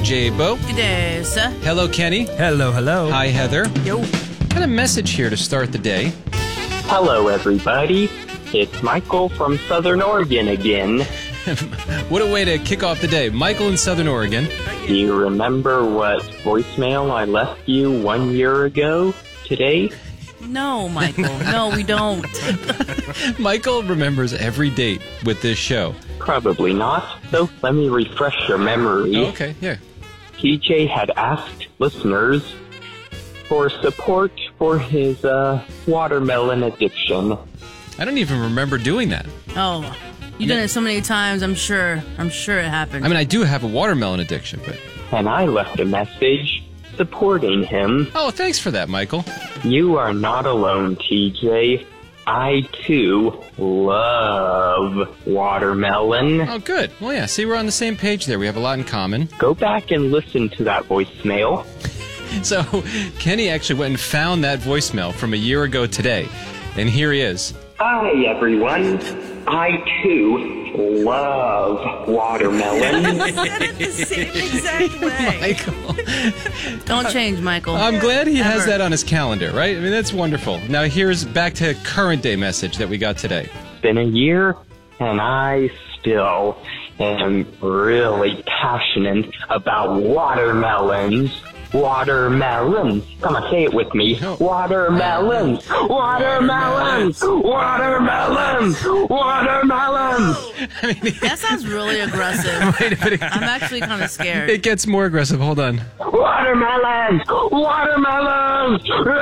Jay Bo. Good day, sir. Hello, Kenny. Hello, hello. Hi, Heather. Yo. Got a message here to start the day. Hello, everybody. It's Michael from Southern Oregon again. What a way to kick off the day. Michael in Southern Oregon. Do you remember what voicemail I left you 1 year ago today? No, Michael. No, we don't. Michael remembers every date with this show. Probably not. So let me refresh your memory. Oh, okay, yeah. TJ had asked listeners for support for his watermelon addiction. I don't even remember doing that. Oh, you've done it so many times. I'm sure it happened. I mean, I do have a watermelon addiction, but... And I left a message supporting him. Oh, thanks for that, Michael. You are not alone, TJ. I, too, love watermelon. Oh, good. Well, yeah, see, we're on the same page there. We have a lot in common. Go back and listen to that voicemail. So, Kenny actually went and found that voicemail from a year ago today. And here he is. Hi, everyone. I, too, love watermelon. You said it the same exact way. Michael. Don't change, Michael. I'm glad he has Ever. that on his calendar, right? I mean, that's wonderful. Now, here's back to current day message that we got today. It's been a year, and I still am really passionate about watermelons. Watermelons. Come on, say it with me. Watermelons. Watermelons. Watermelons. Watermelons. That sounds really aggressive. Wait a minute. I'm actually kind of scared. It gets more aggressive. Hold on. Watermelons. Watermelons.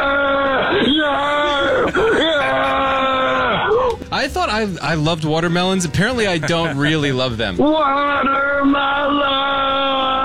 Yeah. Yeah. I thought I loved watermelons. Apparently, I don't really love them. Watermelons.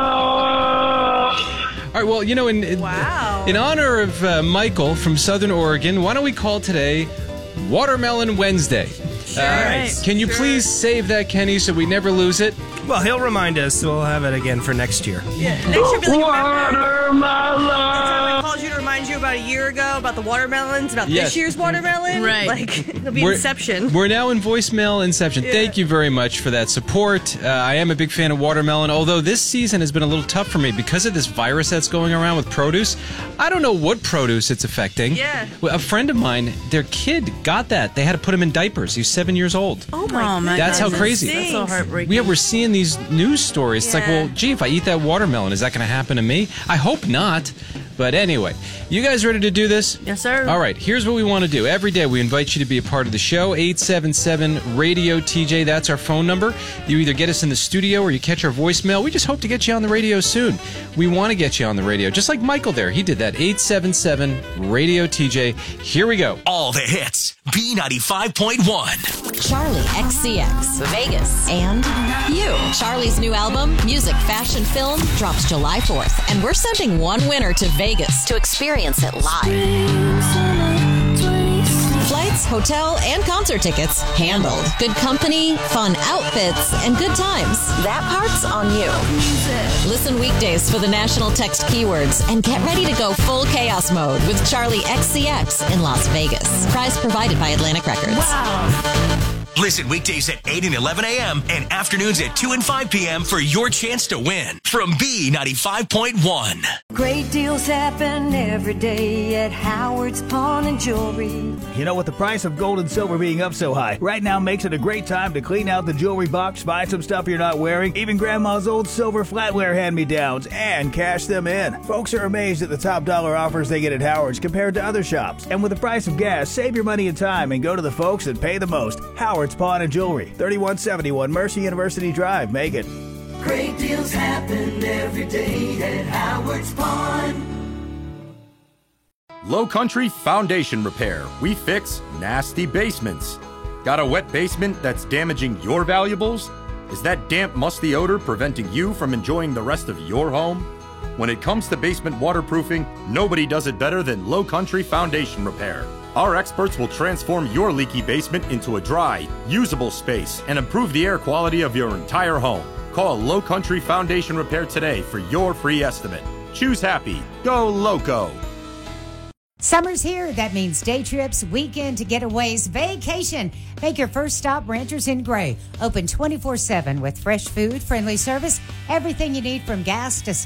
All right, well, you know, in honor of Michael from Southern Oregon, why don't we call today Watermelon Wednesday? Right. Can you please save that, Kenny, so we never lose it? Well, he'll remind us, so we'll have it again for next year. Yeah, next year be like, Watermelon. I called you to remind you about a year ago about the watermelons, about Yes. this year's watermelon. Right. Like, it'll be Inception. We're now in voicemail Inception. Yeah. Thank you very much for that support. I am a big fan of watermelon, although this season has been a little tough for me because of this virus that's going around with produce. I don't know what produce it's affecting. Yeah. Well, a friend of mine, their kid got that. They had to put him in diapers. He was 7 years old. Oh my my That's how goodness. crazy. That's so heartbreaking. Yeah, we're seeing these news stories. It's like, Yeah. well, gee, if I eat that watermelon, is that going to happen to me? I hope not. But anyway, you guys ready to do this? Yes, sir. All right, here's what we want to do. Every day we invite you to be a part of the show. 877-RADIO-TJ, that's our phone number. You either get us in the studio or you catch our voicemail. We just hope to get you on the radio soon. We want to get you on the radio, just like Michael there. He did that. 877-RADIO-TJ. Here we go. All the hits. B95.1. Charlie XCX, Vegas, and you. Charlie's new album, Music, Fashion, Film, drops July 4th, and we're sending one winner to Vegas to experience it live. Flights, hotel, and concert tickets handled. Good company, fun outfits, and good times. That part's on you. Listen weekdays for the national text keywords and get ready to go full chaos mode with Charlie XCX in Las Vegas. Prize provided by Atlantic Records. Listen weekdays at 8 and 11 a.m. and afternoons at 2 and 5 p.m. for your chance to win from B95.1. Great deals happen every day at Howard's Pawn and Jewelry. You know, with the price of gold and silver being up so high, right now makes it a great time to clean out the jewelry box, buy some stuff you're not wearing, even Grandma's old silver flatware hand-me-downs, and cash them in. Folks are amazed at the top dollar offers they get at Howard's compared to other shops. And with the price of gas, save your money and time and go to the folks that pay the most. Howard's Pawn and Jewelry, 3171 Mercy University Drive, Macon. Great deals happen every day at Howard's Pawn. Low Country Foundation Repair. We fix nasty basements. Got a wet basement that's damaging your valuables? Is that damp, musty odor preventing you from enjoying the rest of your home? When it comes to basement waterproofing, nobody does it better than Low Country Foundation Repair. Our experts will transform your leaky basement into a dry, usable space and improve the air quality of your entire home. Call Low Country Foundation Repair today for your free estimate. Choose happy. Go Loco. Summer's here. That means day trips, weekend getaways, vacation. Make your first stop Ranchers in Gray. Open 24/7 with fresh food, friendly service, everything you need from gas to